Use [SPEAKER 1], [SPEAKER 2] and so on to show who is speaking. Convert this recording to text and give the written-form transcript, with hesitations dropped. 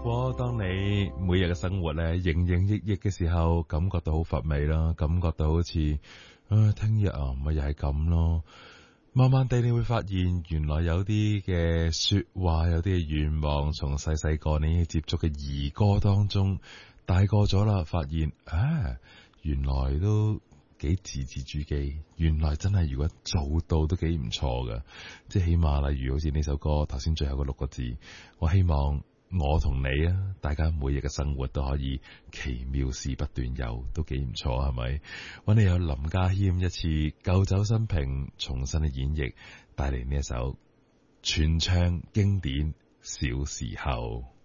[SPEAKER 1] 果當你每日嘅生活咧營營役役嘅時候，感覺到好乏味啦，感覺到好似聽日咪又係咁咯。慢慢地你會發現，原來有啲嘅說話，有啲嘅願望，從細細個你接觸嘅兒歌當中，大個咗啦，發現原來都幾字字珠璣，原來真係如果做到都幾唔錯㗎。即係起碼例如好似呢首歌頭先最後嗰6個字，我希望我同你啊，大家每日嘅生活都可以奇妙事不斷有，都幾唔錯，係咪？揾你有林家謙一次舊酒新瓶重新嘅演繹，帶嚟呢一首傳唱經典小時候。